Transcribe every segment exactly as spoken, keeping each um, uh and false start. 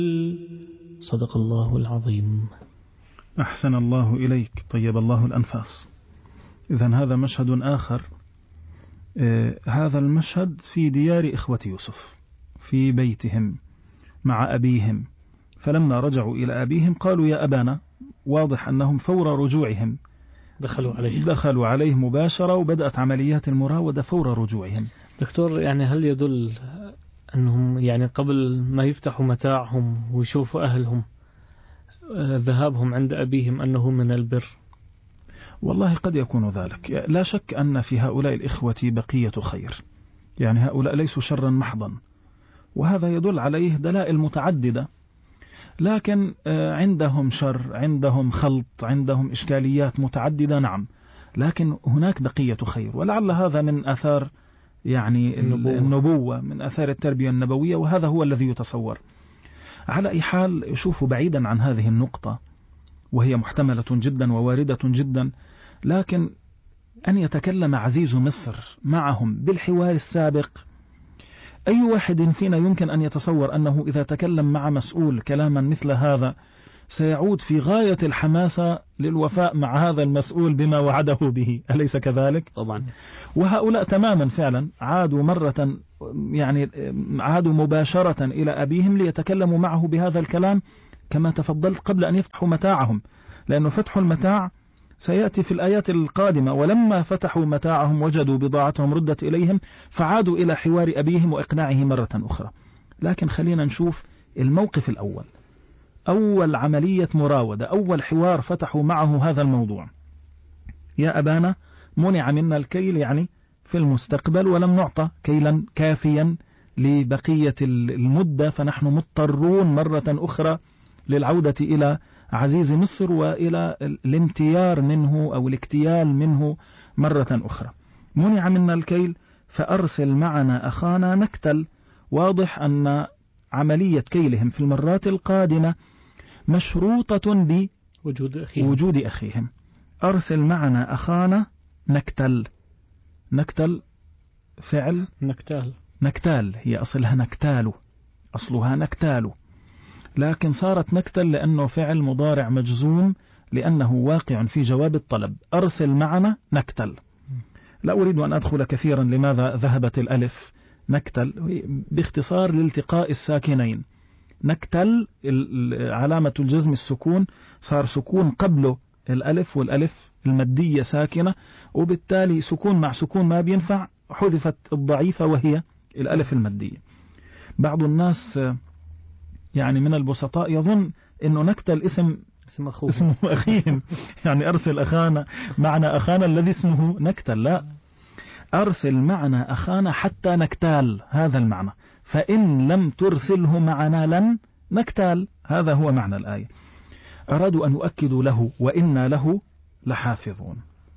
صدق الله العظيم. أحسن الله إليك، طيب الله الأنفاس. إذن هذا مشهد آخر. آه هذا المشهد في ديار إخوة يوسف في بيتهم مع أبيهم، فلما رجعوا إلى أبيهم قالوا يا أبانا، واضح أنهم فور رجوعهم دخلوا عليه دخلوا عليه مباشرة، وبدأت عمليات المراودة فور رجوعهم. دكتور، يعني هل يدل أنهم يعني قبل ما يفتحوا متاعهم ويشوفوا أهلهم ذهابهم عند أبيهم أنه من البر؟ والله قد يكون ذلك. لا شك أن في هؤلاء الإخوة بقية خير، يعني هؤلاء ليسوا شرا محضا، وهذا يدل عليه دلائل متعددة، لكن عندهم شر، عندهم خلط، عندهم إشكاليات متعددة، نعم، لكن هناك بقية خير، ولعل هذا من أثار يعني النبوة, النبوة من أثار التربية النبوية، وهذا هو الذي يتصور. على أي حال، شوفوا، بعيدا عن هذه النقطة وهي محتملة جدا وواردة جدا، لكن أن يتكلم عزيز مصر معهم بالحوار السابق، أي واحد فينا يمكن أن يتصور أنه إذا تكلم مع مسؤول كلاما مثل هذا سيعود في غاية الحماسة للوفاء مع هذا المسؤول بما وعده به، أليس كذلك؟ طبعا. وهؤلاء تماما فعلا عادوا مرة، يعني عادوا مباشرة إلى أبيهم ليتكلموا معه بهذا الكلام كما تفضلت قبل أن يفتحوا متاعهم، لأنه فتح المتاع سيأتي في الآيات القادمة. ولما فتحوا متاعهم وجدوا بضاعتهم ردت إليهم فعادوا إلى حوار أبيهم وإقناعه مرة أخرى. لكن خلينا نشوف الموقف الأول، أول عملية مراودة، أول حوار فتحوا معه هذا الموضوع. يا أبانا، منع منا الكيل يعني في المستقبل، ولم نعطى كيلا كافيا لبقية المدة، فنحن مضطرون مرة أخرى للعودة إلى عزيز مصر وإلى الامتيار منه أو الاكتيال منه مرة أخرى. منع منا الكيل فأرسل معنا أخانا نكتل. واضح أن عملية كيلهم في المرات القادمة مشروطة بوجود أخيهم. وجود أخيهم. أرسل معنا أخانا نكتل. نكتل فعل نكتال نكتال، هي أصلها نكتال، أصلها نكتال، لكن صارت نكتل لأنه فعل مضارع مجزوم لأنه واقع في جواب الطلب. أرسل معنا نكتل. لا أريد أن أدخل كثيرا لماذا ذهبت الألف نكتل، باختصار لالتقاء الساكنين. نكتل علامة الجزم السكون، صار سكون قبله الألف، والألف المادية ساكنة، وبالتالي سكون مع سكون ما بينفع، حذفت الضعيفة وهي الألف المادية. بعض الناس يعني من البسطاء يظن أنه نكتل اسم اسم أخوه اسمه أخيهم يعني أرسل أخانا معنا أخانا الذي اسمه نكتل. لا، أرسل معنا أخانا حتى نكتال، هذا المعنى. فإن لم ترسله معنا لن نكتال، هذا هو معنى الآية. أرادوا أن يؤكدوا له وإنا له لحافظون.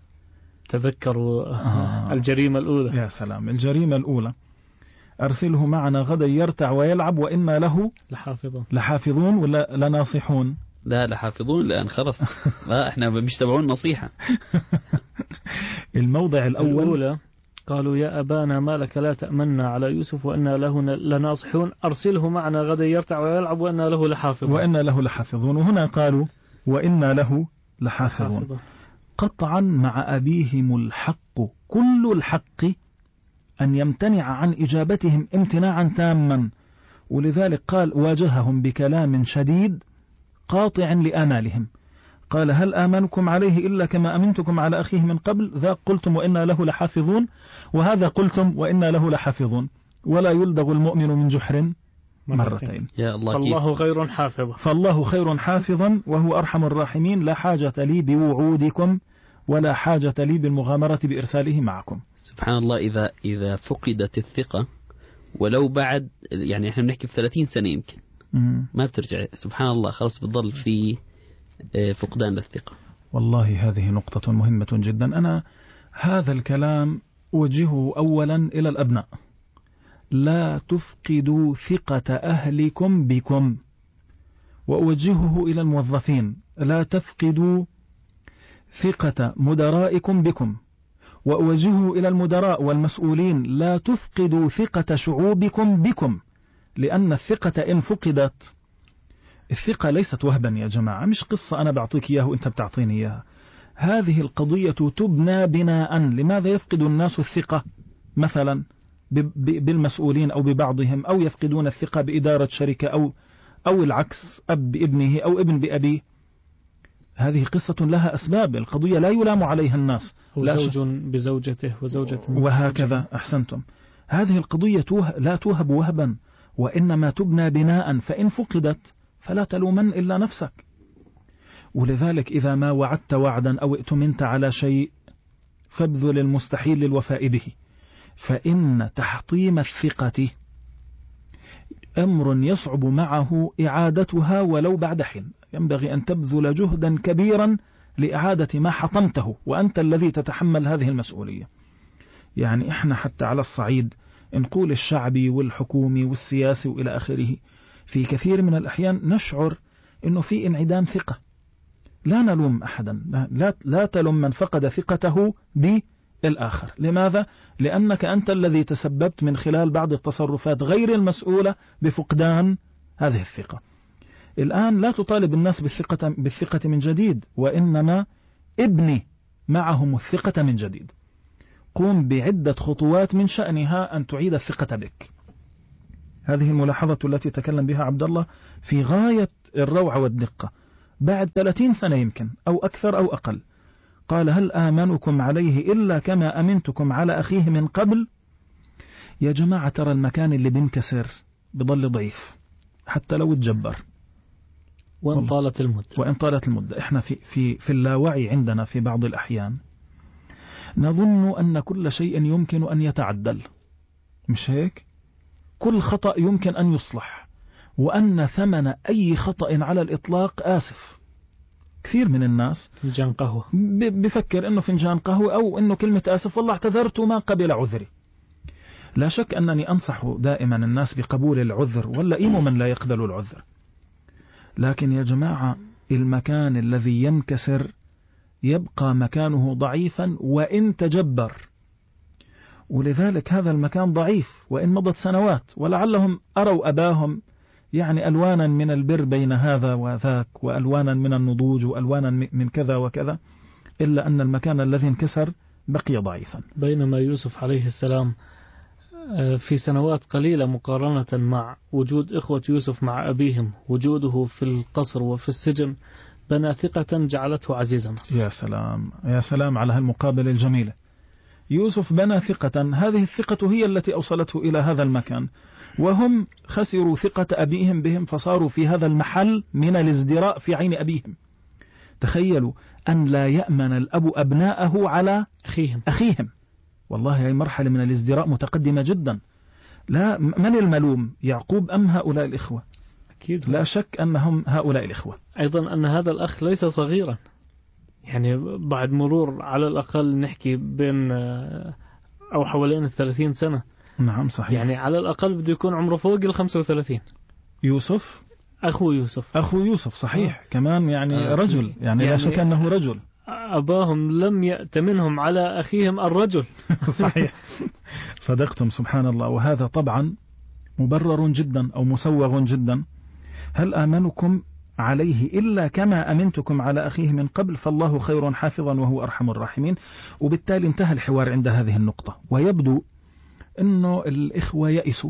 تذكروا آه. الجريمة الأولى. يا سلام، الجريمة الأولى. أرسله معنا غدا يرتع ويلعب وإنا له لحافظون. لحافظون ولا لناصحون؟ لا لحافظون، لأن خلص ما إحنا مش تبعون نصيحة. الموضع الأول الأولى قالوا يا أبانا ما لك لا تأمنا على يوسف وإنا له لناصحون، أرسله معنا غدا يرتع ويلعب وإنا له لحافظون. وإنا له لحافظون، وهنا قالوا وإنا له لحافظون. قطعا مع أبيهم الحق، كل الحق أن يمتنع عن إجابتهم امتناعا تاما، ولذلك قال واجههم بكلام شديد قاطع لآمالهم. قال هل آمنكم عليه إلا كما أمنتكم على أخيه من قبل، ذا قلتم وإنا له لحافظون، وهذا قلتم وإنا له لحافظون، ولا يلدغ المؤمن من جحر مرتين. يا الله، فالله خير حافظا فالله خير حافظا وهو أرحم الراحمين. لا حاجة لي بوعودكم ولا حاجة لي بالمغامرة بإرساله معكم. سبحان الله، إذا إذا فقدت الثقة ولو بعد، يعني إحنا بنحكي في ثلاثين سنة يمكن مم. ما بترجع، سبحان الله، خلاص بتضل في فقدان للثقة. والله هذه نقطة مهمة جدا. أنا هذا الكلام أوجهه أولا إلى الأبناء، لا تفقدوا ثقة أهلكم بكم، وأوجهه إلى الموظفين، لا تفقدوا ثقة مدرائكم بكم، وأوجهه إلى المدراء والمسؤولين، لا تفقدوا ثقة شعوبكم بكم، لأن الثقة إن فقدت الثقة ليست وهبا يا جماعة، مش قصة أنا بعطيك إياه وإنت بتعطيني إياها. هذه القضية تبنى بناء. لماذا يفقد الناس الثقة مثلا بالمسؤولين أو ببعضهم، أو يفقدون الثقة بإدارة شركة، أو أو العكس، أب بابنه أو ابن بأبيه؟ هذه قصة لها أسباب. القضية لا يلام عليها الناس، وزوج بزوجته وزوجة وهكذا. أحسنتم. هذه القضية لا توهب وهبا، وإنما تبنى بناء، فإن فقدت فلا تلومن إلا نفسك. ولذلك إذا ما وعدت وعدا أو ائتمنت على شيء فابذل المستحيل للوفاء به، فإن تحطيم الثقة أمر يصعب معه إعادتها ولو بعد حين. ينبغي أن تبذل جهدا كبيرا لإعادة ما حطمته، وأنت الذي تتحمل هذه المسؤولية. يعني إحنا حتى على الصعيد نقول الشعبي والحكومي والسياسي وإلى آخره، في كثير من الأحيان نشعر أنه في انعدام ثقة. لا نلوم أحدا، لا, لا تلوم من فقد ثقته بالآخر. لماذا؟ لأنك أنت الذي تسببت من خلال بعض التصرفات غير المسؤولة بفقدان هذه الثقة. الآن لا تطالب الناس بالثقة, بالثقة من جديد، وإنما ابني معهم الثقة من جديد. قوم بعدة خطوات من شأنها أن تعيد الثقة بك. هذه الملاحظة التي تكلم بها عبد الله في غاية الروعة والدقة. بعد ثلاثين سنة يمكن أو أكثر أو أقل، قال: هل آمنكم عليه إلا كما أمنتكم على أخيه من قبل؟ يا جماعة، ترى المكان اللي بينكسر بضل ضعيف حتى لو تجبر، وإن طالت المدة. وإن طالت المدة. إحنا في, في, في اللاوعي عندنا في بعض الأحيان نظن أن كل شيء يمكن أن يتعدل، مش هيك؟ كل خطأ يمكن أن يصلح، وأن ثمن أي خطأ على الإطلاق آسف. كثير من الناس فنجان قهوة بفكر أنه فنجان قهوة، أو أنه كلمة آسف والله اعتذرت ما قبل عذري. لا شك أنني أنصح دائما الناس بقبول العذر، واللئيم من لا يقبل العذر. لكن يا جماعة، المكان الذي ينكسر يبقى مكانه ضعيفا وإن تجبر. ولذلك هذا المكان ضعيف وإن مضت سنوات، ولعلهم أروا أباهم يعني ألوانا من البر بين هذا وذاك، وألوانا من النضوج، وألوانا من كذا وكذا، إلا أن المكان الذي انكسر بقي ضعيفا. بينما يوسف عليه السلام في سنوات قليلة مقارنة مع وجود إخوة يوسف مع أبيهم، وجوده في القصر وفي السجن بنى ثقة جعلته عزيزا مصر. يا سلام يا سلام على هالمقابلة الجميلة. يوسف بنى ثقة، هذه الثقة هي التي أوصلته إلى هذا المكان، وهم خسروا ثقة أبيهم بهم، فصاروا في هذا المحل من الازدراء في عين أبيهم. تخيلوا أن لا يأمن الأب أبناءه على أخيهم, أخيهم. والله هي مرحلة من الازدراء متقدمة جدا. لا، من الملوم، يعقوب أم هؤلاء الإخوة؟ أكيد لا شك أنهم هؤلاء الإخوة. أيضا أن هذا الأخ ليس صغيرا، يعني بعد مرور على الأقل نحكي بين أو حوالين الثلاثين سنة. نعم صحيح. يعني على الأقل بده يكون عمره فوق الخمسة وثلاثين. يوسف أخو يوسف أخو يوسف صحيح. آه. كمان يعني آه. رجل، يعني, يعني لا شك أنه رجل. أباهم لم يأتمنهم على أخيهم الرجل. صحيح. صدقتم سبحان الله. وهذا طبعا مبرر جدا أو مسوغ جدا. هل آمنكم عليه إلا كما أمنتكم على أخيه من قبل فالله خير حافظا وهو أرحم الراحمين. وبالتالي انتهى الحوار عند هذه النقطة، ويبدو أنه الإخوة يئسوا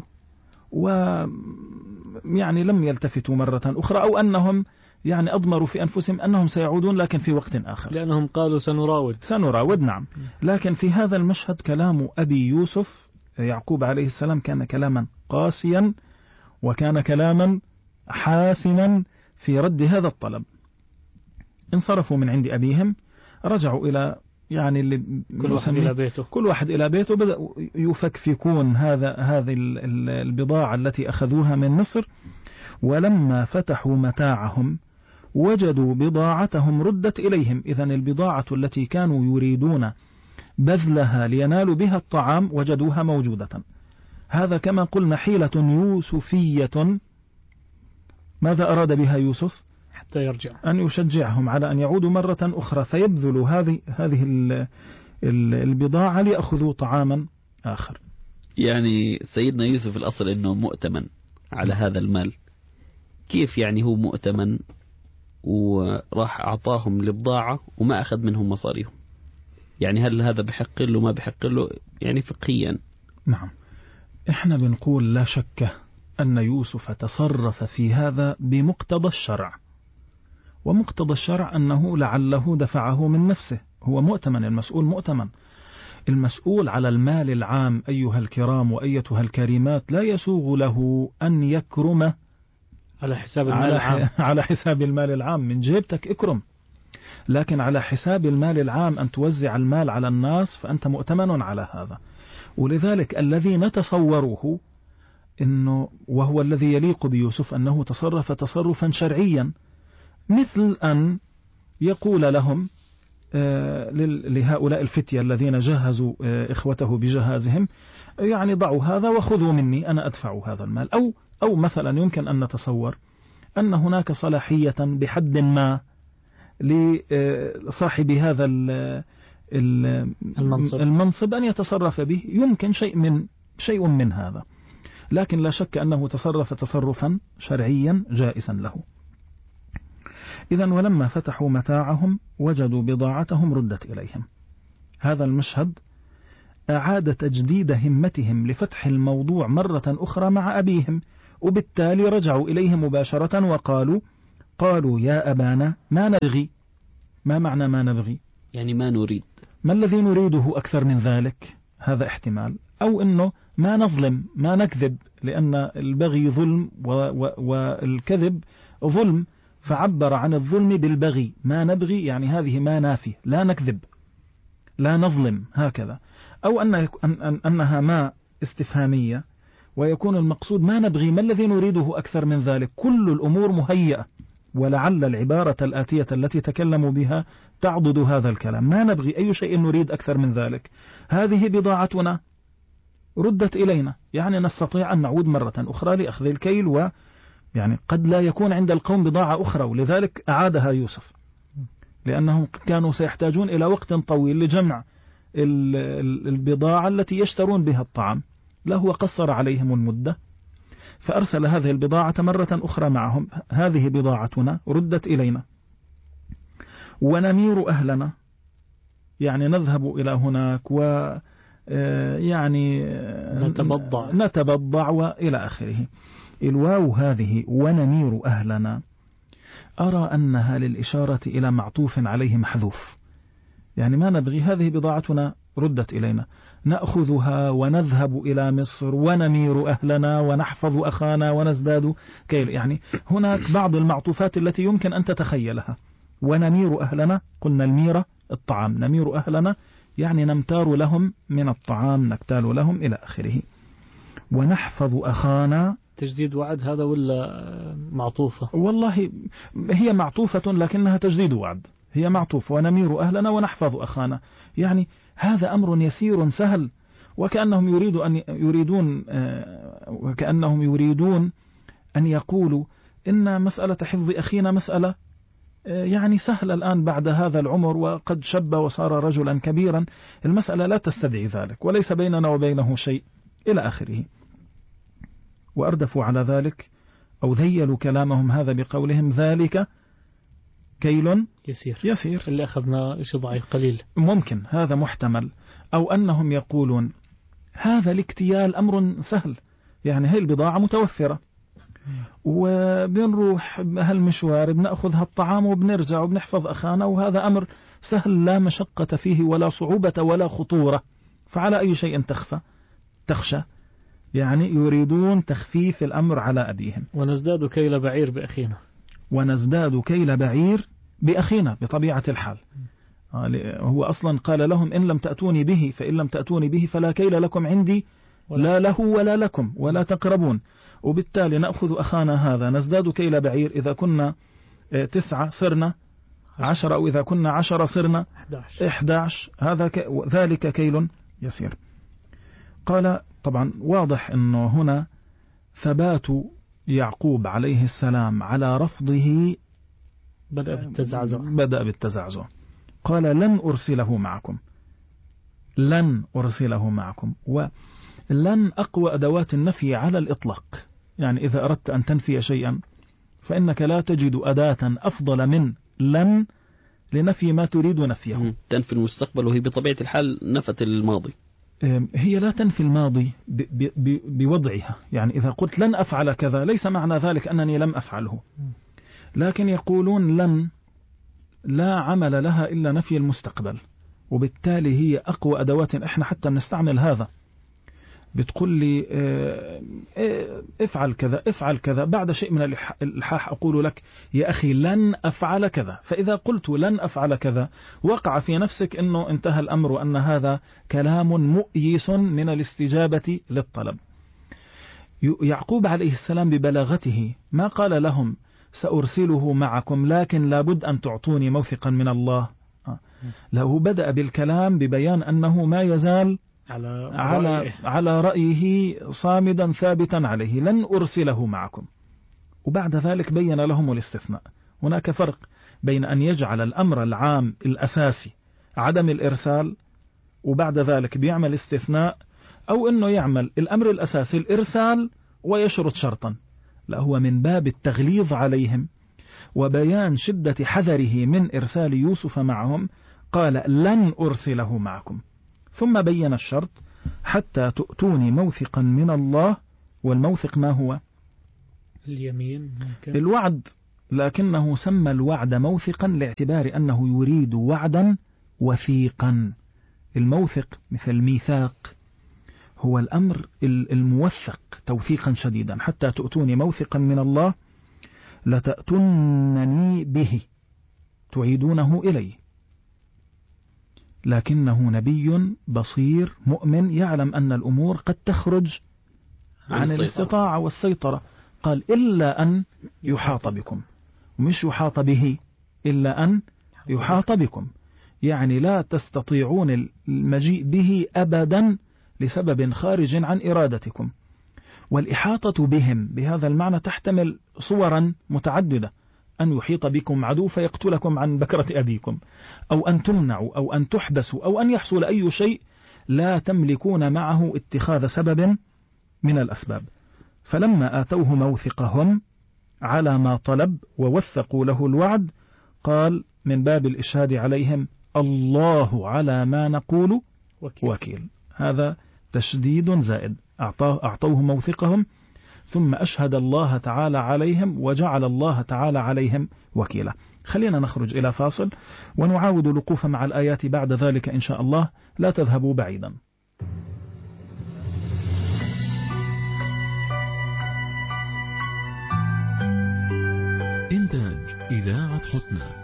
ويعني لم يلتفتوا مرة أخرى، أو أنهم يعني أضمروا في أنفسهم أنهم سيعودون لكن في وقت آخر، لأنهم قالوا سنراود سنراود نعم. لكن في هذا المشهد كلام أبي يوسف يعقوب عليه السلام كان كلاما قاسيا، وكان كلاما حاسما في رد هذا الطلب. انصرفوا من عند أبيهم، رجعوا إلى يعني اللي كل واحد إلى بيته كل واحد إلى بيته بدأوا يفكفكون هذا هذه البضاعة التي أخذوها من مصر. ولما فتحوا متاعهم وجدوا بضاعتهم ردت إليهم. إذن البضاعة التي كانوا يريدون بذلها لينالوا بها الطعام وجدوها موجودة. هذا كما قلنا حيلة يوسفية. ماذا أراد بها يوسف؟ حتى يرجع أن يشجعهم على أن يعودوا مرة أخرى فيبذلوا هذه هذه البضاعة ليأخذوا طعاما آخر. يعني سيدنا يوسف الأصل أنه مؤتمن على هذا المال، كيف يعني هو مؤتمن وراح أعطاهم البضاعة وما أخذ منهم مصاريهم؟ يعني هل هذا بحق له ما بحق له يعني فقهيا؟ نعم، إحنا بنقول لا شك أن يوسف تصرف في هذا بمقتضى الشرع، ومقتضى الشرع أنه لعله دفعه من نفسه، هو مؤتمن، المسؤول مؤتمن. المسؤول على المال العام أيها الكرام وأيتها الكريمات لا يسوغ له أن يكرم على حساب المال على, العام. على حساب المال العام، من جيبتك اكرم، لكن على حساب المال العام أن توزع المال على الناس فأنت مؤتمن على هذا. ولذلك الذي نتصوره إنه وهو الذي يليق بيوسف أنه تصرف تصرفا شرعيا، مثل أن يقول لهم لهؤلاء الفتية الذين جهزوا إخوته بجهازهم يعني ضعوا هذا وخذوا مني أنا أدفع هذا المال. أو أو مثلا يمكن أن نتصور أن هناك صلاحية بحد ما لصاحب هذا المنصب, المنصب أن يتصرف به، يمكن شيء من شيء من هذا، لكن لا شك أنه تصرف تصرفا شرعيا جائزا له. إذن ولما فتحوا متاعهم وجدوا بضاعتهم ردت إليهم. هذا المشهد أعاد تجديد همتهم لفتح الموضوع مرة أخرى مع أبيهم، وبالتالي رجعوا إليه مباشرة وقالوا قالوا يا أبانا ما نبغي. ما معنى ما نبغي؟ يعني ما نريد. ما الذي نريده أكثر من ذلك؟ هذا احتمال. أو أنه ما نظلم ما نكذب، لأن البغي ظلم والكذب ظلم، فعبر عن الظلم بالبغي. ما نبغي يعني هذه ما نافي، لا نكذب لا نظلم هكذا. أو أن أنها ما استفهامية ويكون المقصود ما نبغي، ما الذي نريده أكثر من ذلك؟ كل الأمور مهيئة، ولعل العبارة الآتية التي تكلموا بها تعضد هذا الكلام. ما نبغي أي شيء نريد أكثر من ذلك، هذه بضاعتنا ردت إلينا، يعني نستطيع أن نعود مرة أخرى لأخذ الكيل، و يعني قد لا يكون عند القوم بضاعة أخرى، ولذلك أعادها يوسف، لأنهم كانوا سيحتاجون إلى وقت طويل لجمع البضاعة التي يشترون بها الطعام، لا هو قصر عليهم المدة، فأرسل هذه البضاعة مرة أخرى معهم. هذه بضاعتنا ردت إلينا ونمير أهلنا، يعني نذهب إلى هناك و يعني نتبضع نتبضع وإلى آخره. الواو هذه ونمير أهلنا أرى أنها للإشارة إلى معطوف عليه محذوف، يعني ما نبغي هذه بضاعتنا ردت إلينا، نأخذها ونذهب إلى مصر ونمير أهلنا ونحفظ أخانا ونزداد كيل. يعني هناك بعض المعطوفات التي يمكن أن تتخيلها. ونمير أهلنا قلنا الميرة الطعام، نمير أهلنا يعني نمتار لهم من الطعام، نكتال لهم إلى آخره. ونحفظ أخانا تجديد وعد هذا ولا معطوفة؟ والله هي معطوفة لكنها تجديد وعد، هي معطوفة. ونمير أهلنا ونحفظ أخانا، يعني هذا أمر يسير سهل، وكأنهم يريدوا أن يريدون وكأنهم يريدون أن يقولوا إن مسألة حفظ أخينا مسألة يعني سهلة الآن بعد هذا العمر، وقد شب وصار رجلا كبيرا، المسألة لا تستدعي ذلك، وليس بيننا وبينه شيء إلى آخره. وأردفوا على ذلك أو ذيلوا كلامهم هذا بقولهم ذلك كيل يسير يسير اللي أخذنا إيش ضعيف قليل. ممكن هذا محتمل. أو أنهم يقولون هذا الاكتيال أمر سهل، يعني هي البضاعة متوفرة وبنروح هالمشوار بنأخذ هالطعام وبنرجع وبنحفظ أخانا، وهذا أمر سهل لا مشقة فيه ولا صعوبة ولا خطورة، فعلى أي شيء تخفى تخشى. يعني يريدون تخفيف الأمر على أبيهم. ونزداد كيل بعير بأخينا ونزداد كيل بعير بأخينا بطبيعة الحال. هو أصلا قال لهم إن لم تأتوني به فإن لم تأتوني به فلا كيل لكم عندي لا له ولا لكم ولا تقربون. وبالتالي نأخذ أخانا هذا نزداد كيل بعير، إذا كنا تسعة صرنا عشرة، أو إذا كنا عشرة صرنا إحدى عشر، هذا ك... ذلك كيل يسير. قال طبعا واضح أنه هنا ثبات يعقوب عليه السلام على رفضه بدأ بالتزعزع بدأ بالتزعزع قال لن أرسله معكم، لن أرسله معكم. ولن أقوى أدوات النفي على الإطلاق، يعني إذا أردت أن تنفي شيئا فإنك لا تجد أداة أفضل من لن لنفي ما تريد نفيه. تنفي المستقبل وهي بطبيعة الحال نفت الماضي. هي لا تنفي الماضي بوضعها، يعني إذا قلت لن أفعل كذا ليس معنى ذلك أنني لم أفعله، لكن يقولون لن لا عمل لها إلا نفي المستقبل، وبالتالي هي أقوى أدوات إحنا حتى نستعمل هذا. بتقول لي افعل كذا افعل كذا، بعد شيء من الإلحاح أقول لك يا أخي لن أفعل كذا، فإذا قلت لن أفعل كذا وقع في نفسك أنه انتهى الأمر وأن هذا كلام مؤيس من الاستجابة للطلب. يعقوب عليه السلام ببلاغته ما قال لهم سأرسله معكم لكن لابد أن تعطوني موثقا من الله، له بدأ بالكلام ببيان أنه ما يزال على على رأيه. على رأيه صامدا ثابتا عليه، لن أرسله معكم. وبعد ذلك بين لهم الاستثناء. هناك فرق بين أن يجعل الأمر العام الأساسي عدم الإرسال وبعد ذلك بيعمل استثناء، أو أنه يعمل الأمر الأساسي الإرسال ويشرط شرطا. لا، هو من باب التغليظ عليهم وبيان شدة حذره من إرسال يوسف معهم قال لن أرسله معكم، ثم بين الشرط حتى تؤتوني موثقا من الله. والموثق ما هو؟ اليمين ممكن. الوعد، لكنه سمى الوعد موثقا لاعتبار أنه يريد وعدا وثيقا. الموثق مثل ميثاق هو الأمر الموثق توثيقا شديدا. حتى تؤتوني موثقا من الله لتأتونني به، تعيدونه إليه، لكنه نبي بصير مؤمن يعلم أن الأمور قد تخرج عن الاستطاعة والسيطرة. قال إلا أن يحاط بكم، ومش يحاط به، إلا أن يحاط بكم، يعني لا تستطيعون المجيء به أبدا لسبب خارج عن إرادتكم. والإحاطة بهم بهذا المعنى تحتمل صورا متعددة: أن يحيط بكم عدو فيقتلكم عن بكرة أبيكم، أو أن تمنعوا، أو أن تحبسوا، أو أن يحصل أي شيء لا تملكون معه اتخاذ سبب من الأسباب. فلما آتوه موثقهم على ما طلب ووثقوا له الوعد قال من باب الإشهاد عليهم الله على ما نقول وكيل, وكيل. هذا تشديد زائد. أعطوه موثقهم ثم أشهد الله تعالى عليهم وجعل الله تعالى عليهم وكيلا. خلينا نخرج إلى فاصل ونعاود الوقوف مع الآيات بعد ذلك إن شاء الله. لا تذهبوا بعيدا. إنتاج إذاعة حسنى.